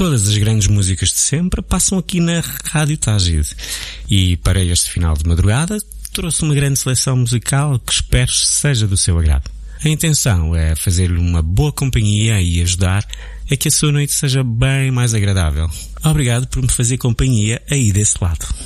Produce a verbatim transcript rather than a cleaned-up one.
Todas as grandes músicas de sempre passam aqui na Rádio Tágide. E para este final de madrugada trouxe uma grande seleção musical que espero seja do seu agrado. A intenção é fazer-lhe uma boa companhia e ajudar a que a sua noite seja bem mais agradável. Obrigado por me fazer companhia aí desse lado.